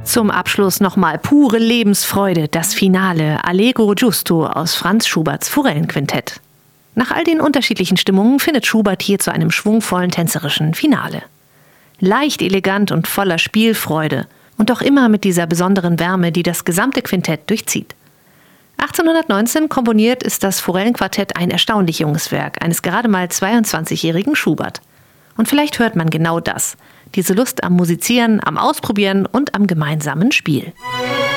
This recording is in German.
Zum Abschluss nochmal pure Lebensfreude, das Finale Allegro Giusto aus Franz Schuberts Forellenquintett. Nach all den unterschiedlichen Stimmungen findet Schubert hier zu einem schwungvollen tänzerischen Finale. Leicht elegant und voller Spielfreude und doch immer mit dieser besonderen Wärme, die das gesamte Quintett durchzieht. 1819 komponiert ist das Forellenquartett ein erstaunlich junges Werk eines gerade mal 22-jährigen Schubert. Und vielleicht hört man genau das, diese Lust am Musizieren, am Ausprobieren und am gemeinsamen Spiel.